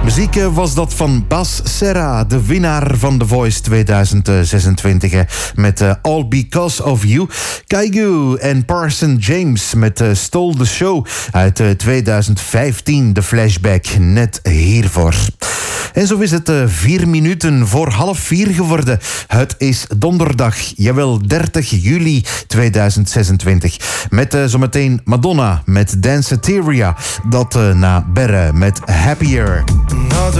Muziek was dat van Bas Serra, de winnaar van The Voice 2026. Met All Because of You. Kaigu en Parson James met Stole the Show uit 2015. De flashback net hiervoor. En zo is het 4 minuten voor 3:30 geworden. Het is donderdag, jawel 30 juli 2026. Met zometeen Madonna met Danceteria. Dat na Berre met Happier.